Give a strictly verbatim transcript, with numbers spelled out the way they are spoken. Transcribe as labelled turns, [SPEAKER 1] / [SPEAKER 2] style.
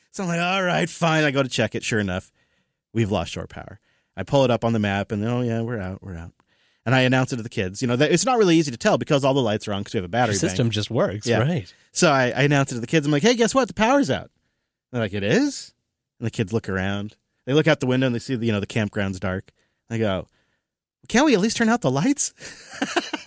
[SPEAKER 1] So I'm like, all right, fine. I go to check it. Sure enough, we've lost shore power. I pull it up on the map, and oh, yeah, we're out, we're out. And I announce it to the kids. You know, that, it's not really easy to tell because all the lights are on because we have a battery
[SPEAKER 2] Your system
[SPEAKER 1] bank.
[SPEAKER 2] just works,
[SPEAKER 1] Yeah.
[SPEAKER 2] right?
[SPEAKER 1] So I, I announce it to the kids. I'm like, hey, guess what? The power's out. They're like, it is? And the kids look around. They look out the window, and they see, the, you know, the campground's dark. I go, can't we at least turn out the lights?